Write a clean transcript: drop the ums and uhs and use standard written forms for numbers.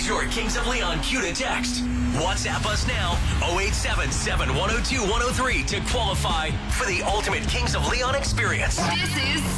your Kings of Leon cue to text. WhatsApp us now, 087-7-102-103 to qualify for the ultimate Kings of Leon experience. This is